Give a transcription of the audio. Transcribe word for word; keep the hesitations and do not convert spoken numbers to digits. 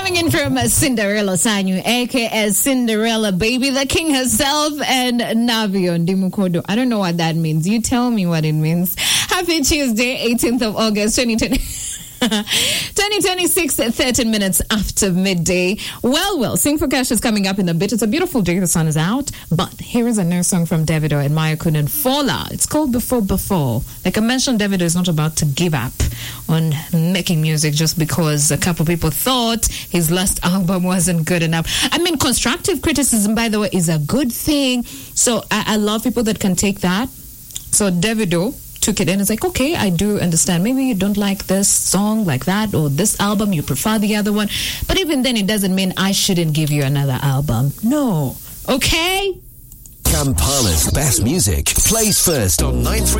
Coming in from Cinderella Sanyu, aka Cinderella Baby, the king herself, and Navio Ndimukodo. I don't know what that means. You tell me what it means. Happy Tuesday, eighteenth of August, twenty twenty. twenty twenty-six, thirteen minutes after midday. Well, well, Sing for Cash is coming up in a bit. It's a beautiful day. The sun is out. But here is a new song from Davido and Maya Kun and Fola. It's called Before Before. Like I mentioned, Davido is not about to give up on making music just because a couple people thought his last album wasn't good enough. I mean, constructive criticism, by the way, is a good thing. So I, I love people that can take that. So Davido took it in. It's like, okay, I do understand. Maybe you don't like this song like that, or this album, you prefer the other one. But even then, it doesn't mean I shouldn't give you another album. No. Okay? Kampala's best music plays first on nine three